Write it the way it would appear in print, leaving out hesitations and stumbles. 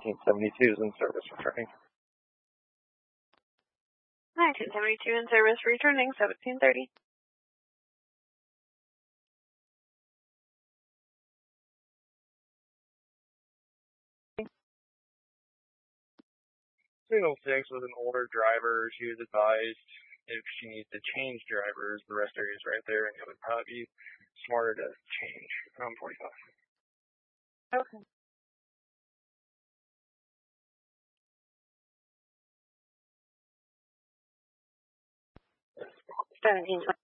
1972 is in service returning. 1972 in service returning, 1730. Signal 6 was an older driver. She was advised if she needs to change drivers, the rest area is right there, and it would probably be smarter to change around 45. Okay. 1720.